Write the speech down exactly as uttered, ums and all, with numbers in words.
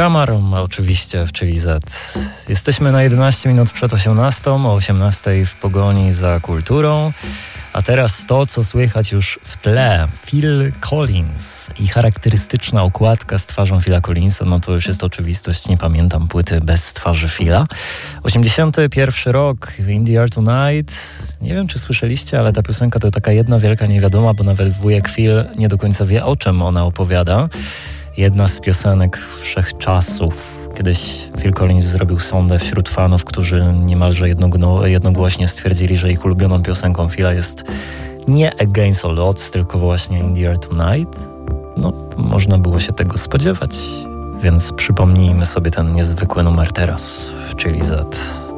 Kramar, oczywiście w Chili Z. Jesteśmy na jedenaście minut przed osiemnastą, o osiemnastej w pogoni za kulturą. A teraz to, co słychać już w tle. Phil Collins i charakterystyczna okładka z twarzą Phila Collinsa, no to już jest oczywistość, nie pamiętam płyty bez twarzy Phila. osiemdziesiąty pierwszy rok, In the Air Tonight. Nie wiem, czy słyszeliście, ale ta piosenka to taka jedna wielka niewiadoma, bo nawet wujek Phil nie do końca wie, o czym ona opowiada. Jedna z piosenek wszechczasów. Kiedyś Phil Collins zrobił sondę wśród fanów, którzy niemalże jednogno, jednogłośnie stwierdzili, że ich ulubioną piosenką Phila jest nie Against All Odds, tylko właśnie In the Air Tonight. No, można było się tego spodziewać, więc przypomnijmy sobie ten niezwykły numer teraz w Chili Z.